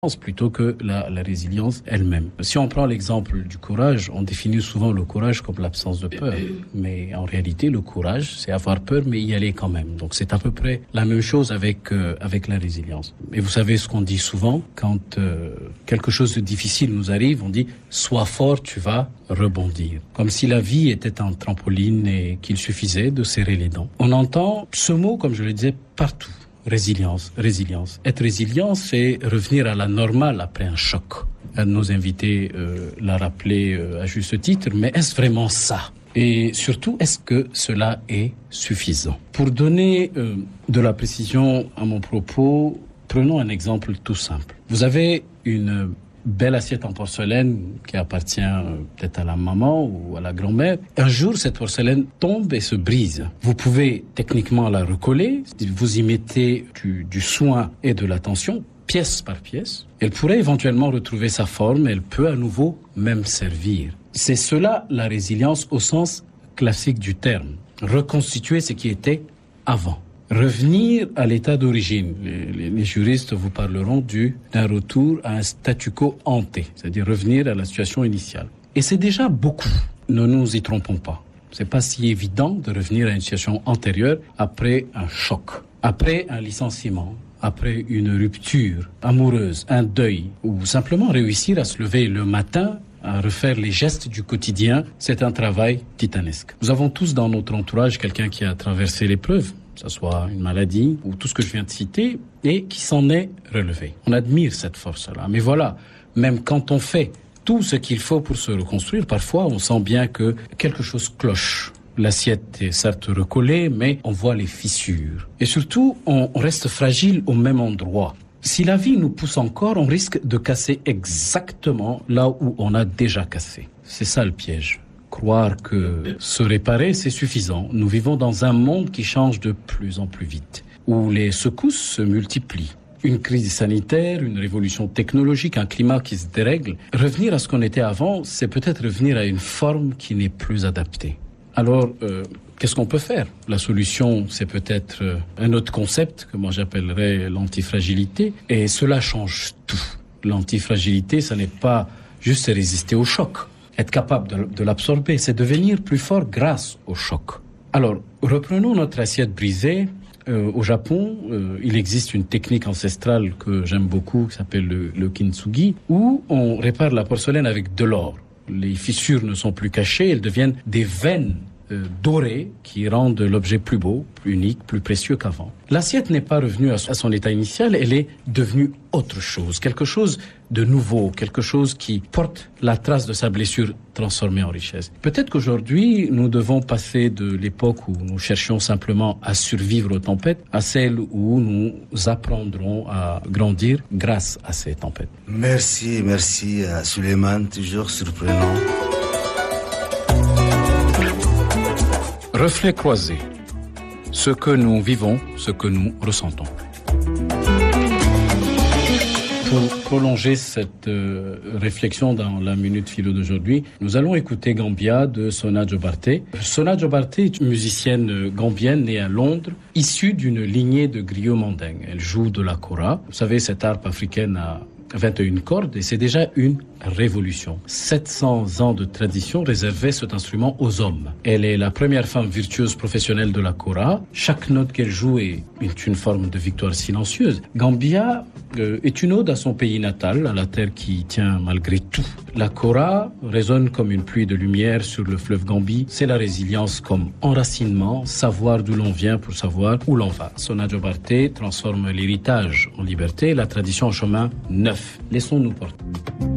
plutôt que la résilience elle-même. Si on prend l'exemple du courage, on définit souvent le courage comme l'absence de peur. Mais en réalité, le courage, c'est avoir peur, mais y aller quand même. Donc c'est à peu près la même chose avec la résilience. Et vous savez ce qu'on dit souvent, quand quelque chose de difficile nous arrive, on dit « sois fort, tu vas rebondir ». Comme si la vie était un trampoline et qu'il suffisait de serrer les dents. On entend ce mot, comme je le disais, partout. Résilience. Être résilient, c'est revenir à la normale après un choc. Un de nos invités l'a rappelé à juste titre, mais est-ce vraiment ça ? Et surtout, est-ce que cela est suffisant ? Pour donner de la précision à mon propos, prenons un exemple tout simple. Vous avez une belle assiette en porcelaine qui appartient peut-être à la maman ou à la grand-mère. Un jour, cette porcelaine tombe et se brise. Vous pouvez techniquement la recoller. Vous y mettez du soin et de l'attention, pièce par pièce. Elle pourrait éventuellement retrouver sa forme. Elle peut à nouveau même servir. C'est cela la résilience au sens classique du terme. Reconstituer ce qui était avant. Revenir à l'état d'origine. Les juristes vous parleront d'un retour à un statu quo ante, c'est-à-dire revenir à la situation initiale. Et c'est déjà beaucoup. Ne nous y trompons pas. C'est pas si évident de revenir à une situation antérieure après un choc, après un licenciement, après une rupture amoureuse, un deuil, ou simplement réussir à se lever le matin, à refaire les gestes du quotidien. C'est un travail titanesque. Nous avons tous dans notre entourage quelqu'un qui a traversé l'épreuve, que ce soit une maladie ou tout ce que je viens de citer, et qui s'en est relevé. On admire cette force-là. Mais voilà, même quand on fait tout ce qu'il faut pour se reconstruire, parfois on sent bien que quelque chose cloche. L'assiette est certes recollée, mais on voit les fissures. Et surtout, on reste fragile au même endroit. Si la vie nous pousse encore, on risque de casser exactement là où on a déjà cassé. C'est ça le piège. Croire que se réparer, c'est suffisant. Nous vivons dans un monde qui change de plus en plus vite, où les secousses se multiplient. Une crise sanitaire, une révolution technologique, un climat qui se dérègle. Revenir à ce qu'on était avant, c'est peut-être revenir à une forme qui n'est plus adaptée. Alors, qu'est-ce qu'on peut faire ? La solution, c'est peut-être un autre concept que moi j'appellerais l'antifragilité. Et cela change tout. L'antifragilité, ça n'est pas juste résister au choc. Être capable de l'absorber, c'est devenir plus fort grâce au choc. Alors, reprenons notre assiette brisée. Au Japon, il existe une technique ancestrale que j'aime beaucoup, qui s'appelle le kintsugi, où on répare la porcelaine avec de l'or. Les fissures ne sont plus cachées, elles deviennent des veines dorées qui rendent l'objet plus beau, plus unique, plus précieux qu'avant. L'assiette n'est pas revenue à son état initial, elle est devenue autre chose, quelque chose de nouveau, quelque chose qui porte la trace de sa blessure transformée en richesse. Peut-être qu'aujourd'hui, nous devons passer de l'époque où nous cherchions simplement à survivre aux tempêtes à celle où nous apprendrons à grandir grâce à ces tempêtes. Merci Souleymane, toujours surprenant. Reflets croisés. Ce que nous vivons, ce que nous ressentons. Pour prolonger cette réflexion dans la Minute Philo d'aujourd'hui, nous allons écouter Gambia de Sona Jobarteh. Sona Jobarteh est une musicienne gambienne née à Londres, issue d'une lignée de griots mandingues. Elle joue de la kora. Vous savez, cette harpe africaine a 21 cordes et c'est déjà une révolution. 700 ans de tradition réservaient cet instrument aux hommes. Elle est la première femme virtuose professionnelle de la kora. Chaque note qu'elle joue est une forme de victoire silencieuse. Gambia est une ode à son pays natal, à la terre qui tient malgré tout. La kora résonne comme une pluie de lumière sur le fleuve Gambie. C'est la résilience comme enracinement, savoir d'où l'on vient pour savoir où l'on va. Sona Jobarteh transforme l'héritage en liberté, la tradition en chemin neuf. Laissons-nous porter.